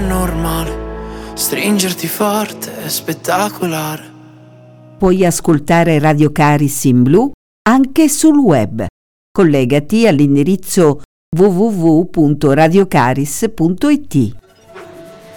normale, stringerti forte è spettacolare. Puoi ascoltare Radio Caris in blu anche sul web. Collegati all'indirizzo www.radiocaris.it.